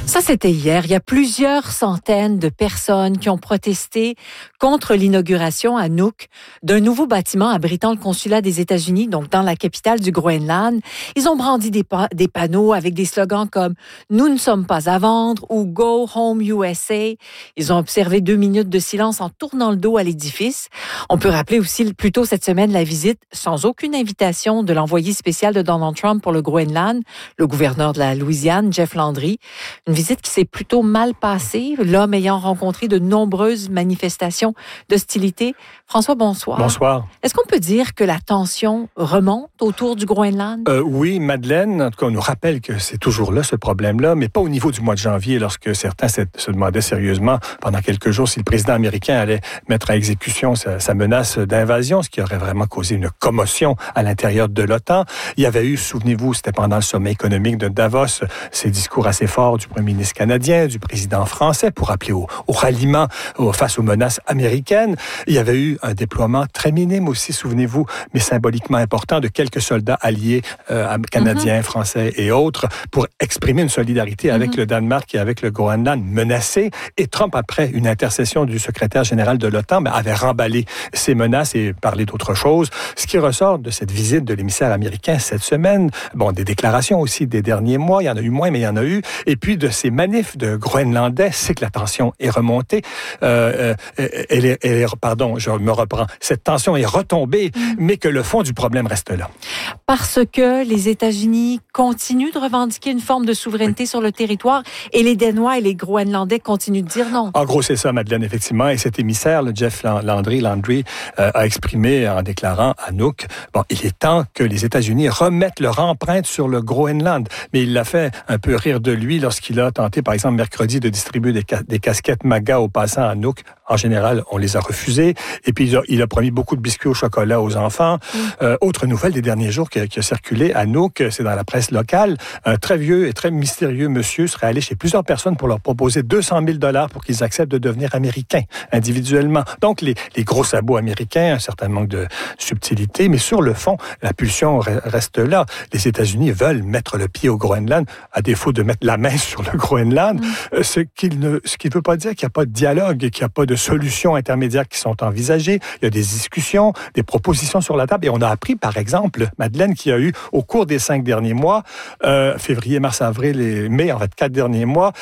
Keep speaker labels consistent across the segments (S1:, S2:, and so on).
S1: Ça, c'était hier. Il y a plusieurs centaines de personnes qui ont protesté contre l'inauguration à Nuuk d'un nouveau bâtiment abritant le consulat des États-Unis, donc dans la capitale du Groenland. Ils ont brandi des panneaux avec des slogans comme « Nous ne sommes pas à vendre » ou « Go Home USA ». Ils ont observé 2 minutes de silence en tournant le dos à l'édifice. On peut rappeler aussi plus tôt cette semaine la visite, sans aucune invitation, de l'envoyé spécial de Donald Trump pour le Groenland, le gouverneur de la Louisiane, Jeff Landry. Une visite qui s'est plutôt mal passée, l'homme ayant rencontré de nombreuses manifestations d'hostilité. François, bonsoir.
S2: Bonsoir.
S1: Est-ce qu'on peut dire que la tension remonte autour du Groenland?
S2: Oui, Madeleine, en tout cas, on nous rappelle que c'est toujours là, ce problème-là, mais pas au niveau du mois de janvier, lorsque certains se demandaient sérieusement, pendant quelques jours, si le président américain allait mettre à exécution sa menace d'invasion, ce qui aurait vraiment causé une commotion à l'intérieur de l'OTAN. Il y avait eu, souvenez-vous, c'était pendant le sommet économique de Davos, ces discours assez forts du premier ministre canadien, du président français, pour appeler au ralliement face aux menaces américaines. Il y avait eu un déploiement très minime aussi, souvenez-vous, mais symboliquement important, de quelques soldats alliés canadiens, français et autres, pour exprimer une solidarité avec le Danemark et avec le Groenland menacé. Et Trump, après une intercession du secrétaire général de l'OTAN, avait remballé ces menaces et parlé d'autre chose. Ce qui ressort de cette visite de l'émissaire américain cette semaine, des déclarations aussi des derniers mois, il y en a eu moins, mais il y en a eu, et puis de ces manifs de Groenlandais, c'est que la tension est remontée. Je me reprends. Cette tension est retombée, mais que le fond du problème reste là.
S1: Parce que les États-Unis continuent de revendiquer une forme de souveraineté sur le territoire et les Danois et les Groenlandais continuent de dire non.
S2: En gros, c'est ça, Madeleine, effectivement. Et cet émissaire, le Jeff Landry, a exprimé en déclarant à Nuuk, il est temps que les États-Unis remettent leur empreinte sur le Groenland. Mais il l'a fait un peu rire de lui lorsqu'il a tenté, par exemple, mercredi, de distribuer des casquettes MAGA aux passants à Nuuk. En général, on les a refusées. Et puis, il a promis beaucoup de biscuits au chocolat aux enfants. Autre nouvelle des derniers jours qui a circulé à Nuuk, c'est dans la presse locale. Un très vieux et très mystérieux monsieur serait allé chez plusieurs personnes pour leur proposer 200 000 $ pour qu'ils acceptent de devenir américains individuellement. Donc, les gros sabots américains, un certain manque de subtilité, mais sur le fond, la pulsion reste là. Les États-Unis veulent mettre le pied au Groenland, à défaut de mettre la main sur le Groenland, ce qui ne veut pas dire qu'il n'y a pas de dialogue, qu'il n'y a pas de solutions intermédiaires qui sont envisagées. Il y a des discussions, des propositions sur la table. Et on a appris, par exemple, Madeleine, qu'il y a eu, au cours des 5 derniers mois, février, mars, avril et mai, en fait, 4 derniers mois,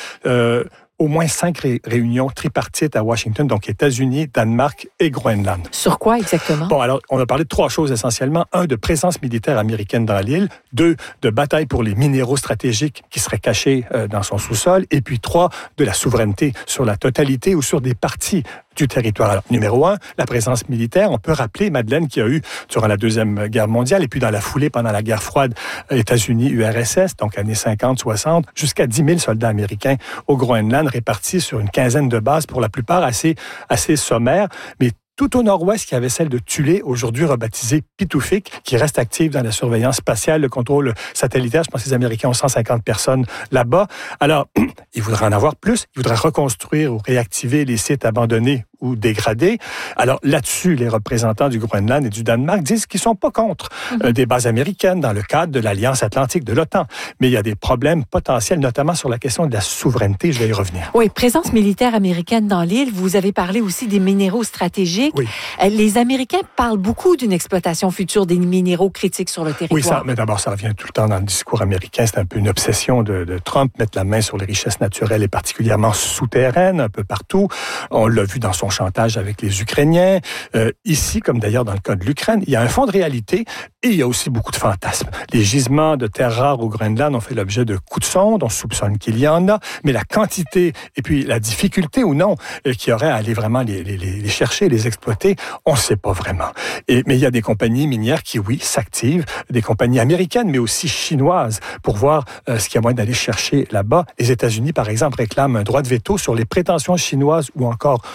S2: au moins 5 réunions tripartites à Washington, donc États-Unis, Danemark et Groenland.
S1: Sur quoi exactement?
S2: Alors, on a parlé de 3 choses essentiellement. 1, de présence militaire américaine dans l'île. 2, de bataille pour les minéraux stratégiques qui seraient cachés dans son sous-sol. Et puis 3, de la souveraineté sur la totalité ou sur des parties du territoire. Alors, numéro 1, la présence militaire. On peut rappeler, Madeleine, qu'il y a eu durant la Deuxième Guerre mondiale et puis dans la foulée pendant la guerre froide, États-Unis-URSS, donc années 50-60, jusqu'à 10 000 soldats américains au Groenland, répartis sur une quinzaine de bases, pour la plupart assez sommaires, mais tout au nord-ouest, il y avait celle de Thulé, aujourd'hui rebaptisée Pituffik, qui reste active dans la surveillance spatiale, le contrôle satellitaire. Je pense que les Américains ont 150 personnes là-bas. Alors, ils voudraient en avoir plus. Ils voudraient reconstruire ou réactiver les sites abandonnés ou dégradés. Alors, là-dessus, les représentants du Groenland et du Danemark disent qu'ils ne sont pas contre des bases américaines dans le cadre de l'Alliance Atlantique de l'OTAN. Mais il y a des problèmes potentiels, notamment sur la question de la souveraineté. Je vais y revenir.
S1: Oui, présence militaire américaine dans l'île. Vous avez parlé aussi des minéraux stratégiques.
S2: Oui.
S1: Les Américains parlent beaucoup d'une exploitation future des minéraux critiques sur le territoire.
S2: Oui, mais d'abord, ça revient tout le temps dans le discours américain. C'est un peu une obsession de Trump, mettre la main sur les richesses naturelles et particulièrement souterraines un peu partout. On l'a vu dans son chantage avec les Ukrainiens. Ici, comme d'ailleurs dans le cas de l'Ukraine, il y a un fond de réalité et il y a aussi beaucoup de fantasmes. Les gisements de terres rares au Groenland ont fait l'objet de coups de sonde. On soupçonne qu'il y en a, mais la quantité et puis la difficulté ou non qu'il y aurait à aller vraiment les chercher, les exploiter, on ne sait pas vraiment. Mais il y a des compagnies minières qui, oui, s'activent, des compagnies américaines, mais aussi chinoises, pour voir ce qu'il y a moyen d'aller chercher là-bas. Les États-Unis, par exemple, réclament un droit de veto sur les prétentions chinoises ou encore russes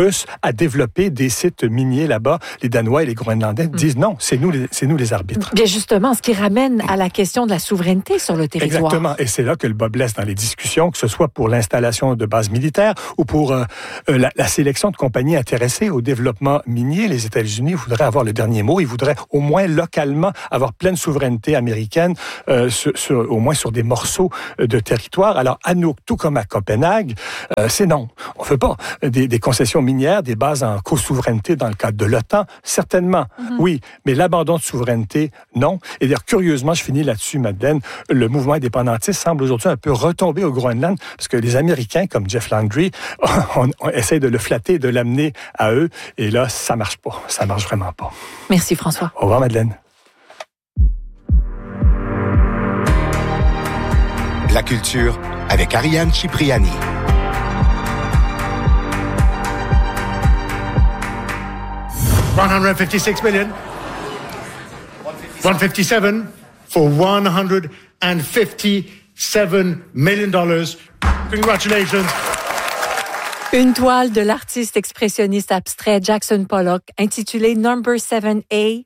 S2: Russes à développer des sites miniers là-bas. Les Danois et les Groenlandais disent non, c'est nous les arbitres.
S1: Bien justement, ce qui ramène à la question de la souveraineté sur le territoire.
S2: Exactement, et c'est là que le bas blesse dans les discussions, que ce soit pour l'installation de bases militaires ou pour la sélection de compagnies intéressées au développement minier. Les États-Unis voudraient avoir le dernier mot, ils voudraient au moins localement avoir pleine souveraineté américaine, au moins sur des morceaux de territoire. Alors à Nuuk, tout comme à Copenhague, c'est non. On ne veut pas des concessions minières, des bases en co-souveraineté dans le cadre de l'OTAN, certainement, oui, mais l'abandon de souveraineté, non. Et d'ailleurs, curieusement, je finis là-dessus, Madeleine, le mouvement indépendantiste semble aujourd'hui un peu retomber au Groenland, parce que les Américains, comme Jeff Landry, on essaie de le flatter, de l'amener à eux, et là, ça marche pas. Ça marche vraiment pas.
S1: Merci, François.
S2: Au revoir, Madeleine.
S3: La culture avec Ariane Cipriani.
S4: $156 million. 157 for $157 million. Congratulations.
S1: Une toile de l'artiste expressionniste abstrait Jackson Pollock intitulée Number 7A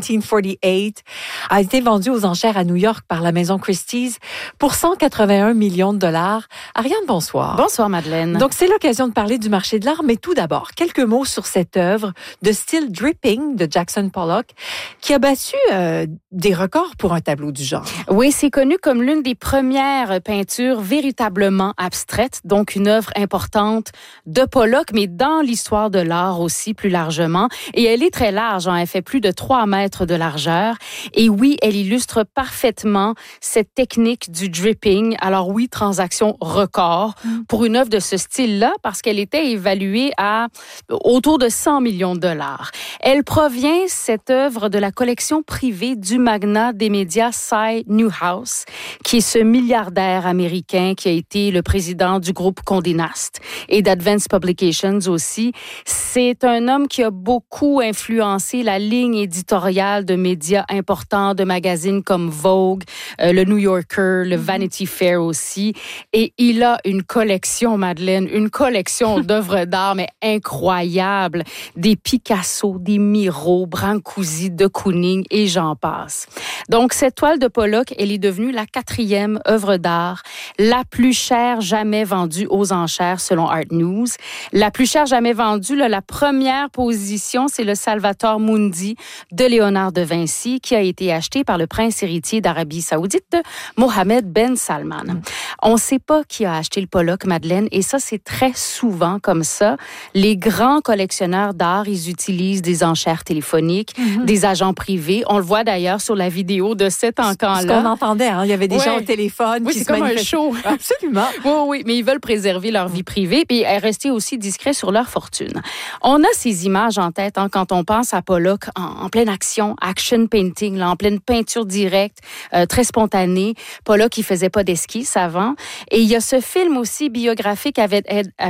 S1: 1948 a été vendue aux enchères à New York par la maison Christie's pour 181 millions de dollars. Ariane, bonsoir.
S5: Bonsoir, Madeleine.
S1: Donc, c'est l'occasion de parler du marché de l'art, mais tout d'abord, quelques mots sur cette œuvre de style dripping de Jackson Pollock qui a battu des records pour un tableau du genre.
S5: Oui, c'est connu comme l'une des premières peintures véritablement abstraites, donc une œuvre importante de Pollock, mais dans l'histoire de l'art aussi, plus largement. Et elle est très large, hein. Elle fait plus de 3 mètres de largeur. Et oui, elle illustre parfaitement cette technique du dripping. Alors oui, transaction record pour une œuvre de ce style-là, parce qu'elle était évaluée à autour de 100 millions de dollars. Elle provient, cette œuvre, de la collection privée du magnat des médias Cy Newhouse, qui est ce milliardaire américain qui a été le président du groupe Condé Nast et d'Advance Publications aussi. C'est un homme qui a beaucoup influencé la ligne éditoriale de médias importants, de magazines comme Vogue, le New Yorker, le Vanity Fair aussi. Et il a une collection, Madeleine, une collection d'œuvres d'art, mais incroyable. Des Picasso, des Miro, Brancusi, de Kooning et j'en passe. Donc, cette toile de Pollock, elle est devenue la 4e œuvre d'art la plus chère jamais vendue aux enchères selon Art News. La plus chère jamais vendue, là, la première position, c'est le Salvator Mundi de Léonard de Vinci, qui a été acheté par le prince héritier d'Arabie Saoudite, Mohammed Ben Salman. On ne sait pas qui a acheté le Pollock, Madeleine, et ça, c'est très souvent comme ça. Les grands collectionneurs d'art, ils utilisent des enchères téléphoniques, des agents privés. On le voit d'ailleurs sur la vidéo de cet encan-là.
S1: Ce qu'on entendait, hein, il y avait des gens au téléphone qui
S5: c'est
S1: se
S5: comme
S1: manifestaient.
S5: Un show.
S1: Absolument.
S5: Oui, mais ils veulent préserver leur vie privée et rester aussi discrets sur leur fortune. On a ces images en tête, hein, quand on pense à Pollock en pleine action painting, là, en pleine peinture directe, très spontanée. Pollock, il faisait pas d'esquisse avant. Et il y a ce film aussi biographique avec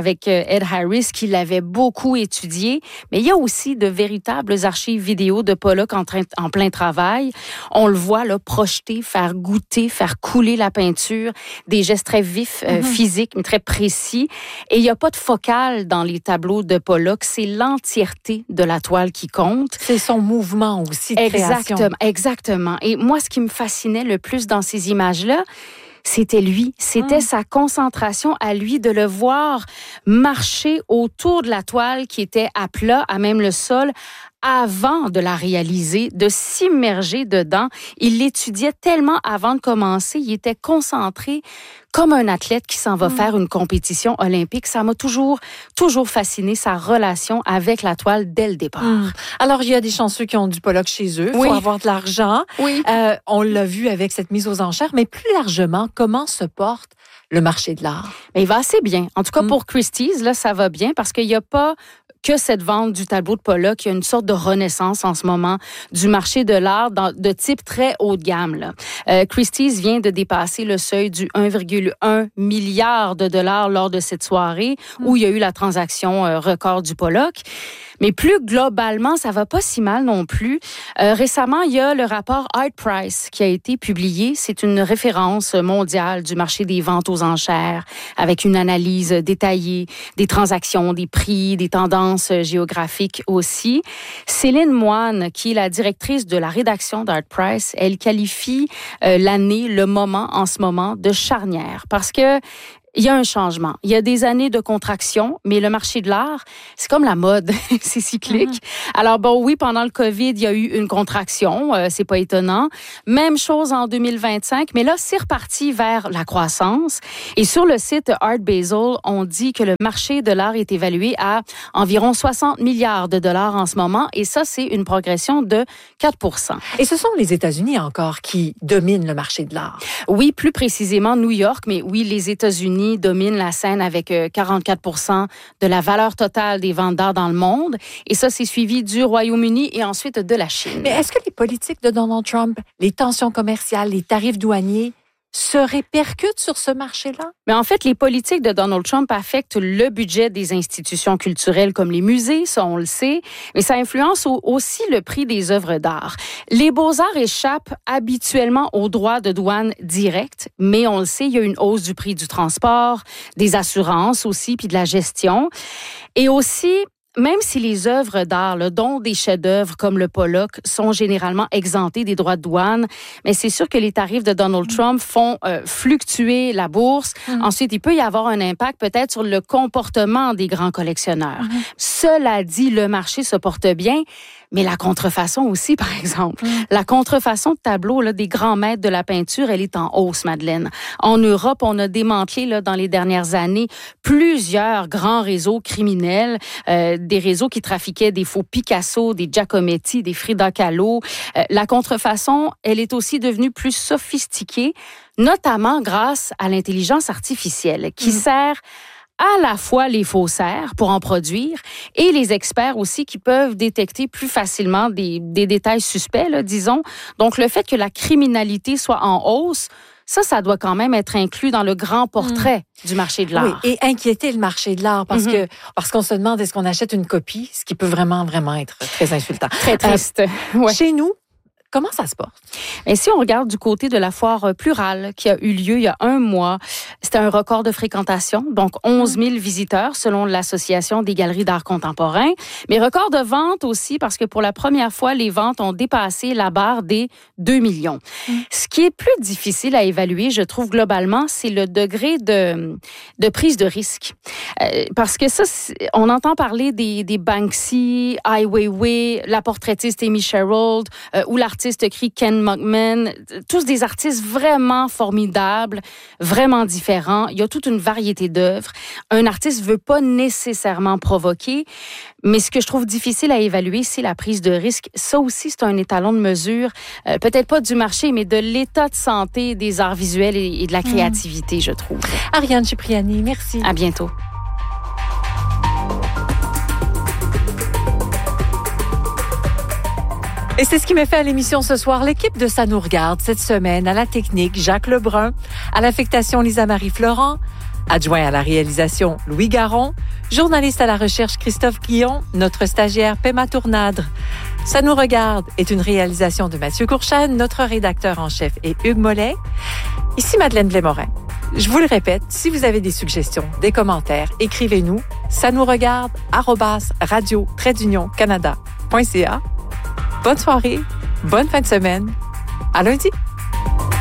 S5: Ed Harris qui l'avait beaucoup étudié. Mais il y a aussi de véritables archives vidéo de Pollock en plein travail. On le voit là, projeter, faire goûter, faire couler la peinture, des gestes très vifs, physiques, mais très précis. Et il n'y a pas de focale dans les tableaux de Pollock. C'est l'entièreté de la toile qui compte.
S1: C'est son mouvement aussi de création.
S5: Exactement. Et moi, ce qui me fascinait le plus dans ces images-là, c'était lui. C'était sa concentration à lui de le voir marcher autour de la toile qui était à plat, à même le sol, avant de la réaliser, de s'immerger dedans. Il l'étudiait tellement avant de commencer. Il était concentré comme un athlète qui s'en va faire une compétition olympique. Ça m'a toujours fasciné, sa relation avec la toile dès le départ.
S1: Alors, il y a des chanceux qui ont du Pollock chez eux. Il faut avoir de l'argent.
S5: Oui.
S1: On l'a vu avec cette mise aux enchères. Mais plus largement, comment se porte le marché de l'art?
S5: Mais il va assez bien. En tout cas, pour Christie's, là, ça va bien parce qu'il n'y a pas que cette vente du tableau de Pollock. Il y a une sorte de renaissance en ce moment du marché de l'art de type très haut de gamme, là. Christie's vient de dépasser le seuil du 1,1 milliard de dollars lors de cette soirée où il y a eu la transaction record du Pollock. Mais plus globalement, ça va pas si mal non plus. Récemment, il y a le rapport Art Price qui a été publié. C'est une référence mondiale du marché des ventes aux enchères avec une analyse détaillée des transactions, des prix, des tendances, références géographiques aussi. Céline Moine, qui est la directrice de la rédaction d'Art Price, elle qualifie l'année, le moment en ce moment de charnière parce que il y a un changement. Il y a des années de contraction, mais le marché de l'art, c'est comme la mode, c'est cyclique. Mm-hmm. Alors bon, oui, pendant le COVID, il y a eu une contraction, c'est pas étonnant. Même chose en 2025, mais là, c'est reparti vers la croissance. Et sur le site Art Basel, on dit que le marché de l'art est évalué à environ 60 milliards de dollars en ce moment, et ça, c'est une progression de 4%.
S1: Et ce sont les États-Unis encore qui dominent le marché de l'art.
S5: Oui, plus précisément New York, mais oui, les États-Unis domine la scène avec 44% de la valeur totale des ventes d'art dans le monde. Et ça, c'est suivi du Royaume-Uni et ensuite de la Chine.
S1: Mais est-ce que les politiques de Donald Trump, les tensions commerciales, les tarifs douaniers se répercutent sur ce marché-là?
S5: Mais en fait, les politiques de Donald Trump affectent le budget des institutions culturelles comme les musées, ça on le sait, mais ça influence aussi le prix des œuvres d'art. Les beaux-arts échappent habituellement aux droits de douane directs, mais on le sait, il y a une hausse du prix du transport, des assurances aussi, puis de la gestion. Et aussi, même si les œuvres d'art, dont des chefs-d'œuvre comme le Pollock, sont généralement exemptés des droits de douane, mais c'est sûr que les tarifs de Donald Trump font fluctuer la bourse. Ensuite, il peut y avoir un impact peut-être sur le comportement des grands collectionneurs. Cela dit, le marché se porte bien, mais la contrefaçon aussi, par exemple. La contrefaçon de tableaux des grands maîtres de la peinture, elle est en hausse, Madeleine. En Europe, on a démantelé dans les dernières années plusieurs grands réseaux criminels, des réseaux qui trafiquaient des faux Picasso, des Giacometti, des Frida Kahlo. La contrefaçon, elle est aussi devenue plus sophistiquée, notamment grâce à l'intelligence artificielle qui sert à la fois les faussaires pour en produire et les experts aussi qui peuvent détecter plus facilement des détails suspects, disons. Donc, le fait que la criminalité soit en hausse, ça doit quand même être inclus dans le grand portrait du marché de l'art.
S1: Oui, et inquiéter le marché de l'art parce qu'on se demande est-ce qu'on achète une copie, ce qui peut vraiment être très insultant.
S5: Très triste. Ouais.
S1: Chez nous, comment ça se porte?
S5: Mais si on regarde du côté de la foire Plurale qui a eu lieu il y a un mois, c'était un record de fréquentation, donc 11 000 visiteurs selon l'Association des galeries d'art contemporain. Mais record de vente aussi parce que pour la première fois, les ventes ont dépassé la barre des 2 millions. Ce qui est plus difficile à évaluer, je trouve globalement, c'est le degré de prise de risque. Parce que ça, on entend parler des Banksy, Ai Weiwei, la portraitiste Amy Sherwood ou l'artiste Ken Mockman, tous des artistes vraiment formidables, vraiment différents. Il y a toute une variété d'œuvres. Un artiste veut pas nécessairement provoquer, mais ce que je trouve difficile à évaluer, c'est la prise de risque. Ça aussi, c'est un étalon de mesure, peut-être pas du marché, mais de l'état de santé des arts visuels et de la créativité, je trouve.
S1: Ariane Cipriani, merci.
S5: À bientôt.
S1: Et c'est ce qui met fait à l'émission ce soir. L'équipe de Ça nous regarde cette semaine à la technique, Jacques Lebrun, à l'affectation, Lisa-Marie Florent, adjoint à la réalisation, Louis Garon, journaliste à la recherche, Christophe Guillon, notre stagiaire, Pema Tournadre. Ça nous regarde est une réalisation de Mathieu Courchaine, notre rédacteur en chef est Hugues Mollet. Ici Madeleine Blais-Morin. Je vous le répète, si vous avez des suggestions, des commentaires, écrivez-nous. Ça nous regarde @radio-canada.ca. Bonne soirée, bonne fin de semaine. À lundi.